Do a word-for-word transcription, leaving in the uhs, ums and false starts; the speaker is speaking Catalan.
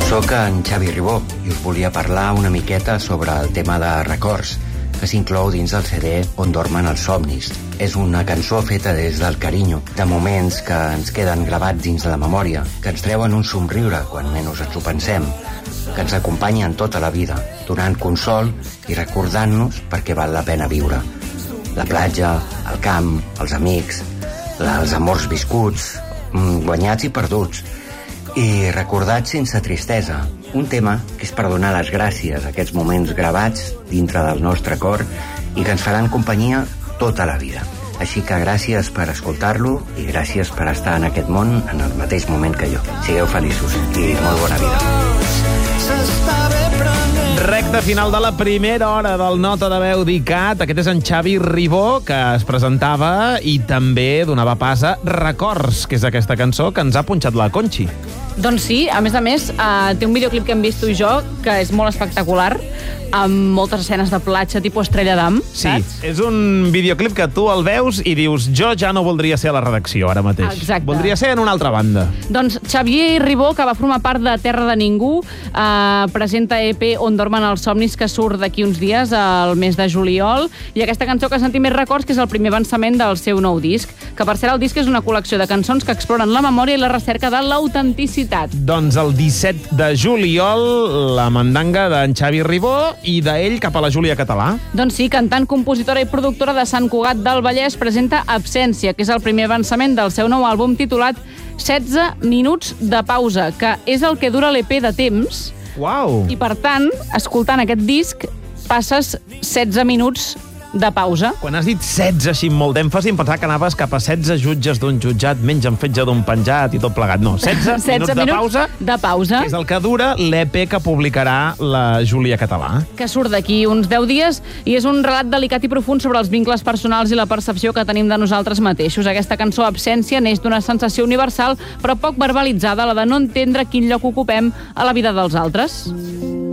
Soc en Xavi Ribó i us volia parlar una miqueta sobre el tema de records que s'inclou dins del C D On dormen els somnis. És una cançó feta des del carinyo, de moments que ens queden gravats dins de la memòria, que ens treuen un somriure quan menys ens ho pensem, que ens acompanyen tota la vida, donant consol i recordant-nos perquè val la pena viure. La platja, el camp, els amics, els amors viscuts, guanyats i perduts, i recordats sense tristesa. Un tema que és per donar les gràcies a aquests moments gravats dintre del nostre cor i que ens faran companyia tota la vida. Així que gràcies per escoltar-lo i gràcies per estar en aquest món en el mateix moment que jo. Sigueu feliços i molt bona vida. Recte final de la primera hora del Nota de Veu d'ICAT. Aquest és en Xavi Ribó, que es presentava i també donava pas a Records, que és aquesta cançó que ens ha punxat la Conxi. Doncs sí, a més a més, eh, té un videoclip que hem vist tu i jo, que és molt espectacular, amb moltes escenes de platja, tipus Estrella d'Am, Sí, saps? és un videoclip que tu el veus i dius jo ja no voldria ser a la redacció ara mateix. Exacte. Voldria ser en una altra banda. Doncs Xavier Ribó, que va formar part de Terra de Ningú, eh, presenta E P On dormen els somnis, que surt d'aquí uns dies, al mes de juliol, i aquesta cançó que sentim més records, que és el primer avançament del seu nou disc, que per cert el disc és una col·lecció de cançons que exploren la memòria i la recerca de l'autenticitat. Doncs el disset de juliol, la mandanga d'en Xavi Ribó i d'ell cap a la Júlia Català. Doncs sí, cantant, compositora i productora de Sant Cugat del Vallès, presenta Absència, que és el primer avançament del seu nou àlbum titulat setze minuts de pausa, que és el que dura l'E P de temps. Uau! I, per tant, escoltant aquest disc, passes setze minuts de pausa. Quan has dit setze així amb molt d'èmfasi, em pensava que anaves cap a setze jutges d'un jutjat, mengen fetge d'un penjat i tot plegat. No, setze, setze minuts de pausa, de pausa, que és el que dura l'E P que publicarà la Júlia Català. que surt d'aquí uns deu dies i és un relat delicat i profund sobre els vincles personals i la percepció que tenim de nosaltres mateixos. Aquesta cançó, Absència, neix d'una sensació universal però poc verbalitzada, la de no entendre quin lloc ocupem a la vida dels altres.